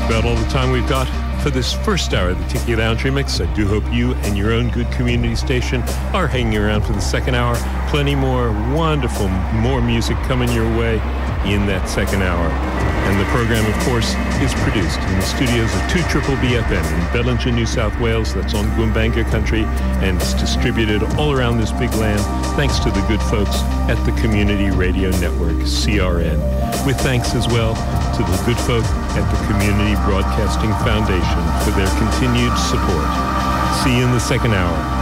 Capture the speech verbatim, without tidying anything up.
about all the time we've got for this first hour of the Tiki Lounge Remix. I do hope you and your own good community station are hanging around for the second hour. Plenty more wonderful, more music coming your way in that second hour. And the program, of course, is produced in the studios of two triple B F M in Bellingen, New South Wales. That's on Goombanga country, and it's distributed all around this big land thanks to the good folks at the Community Radio Network, C R N. With thanks as well to the good folk at the Community Broadcasting Foundation for their continued support. See you in the second hour.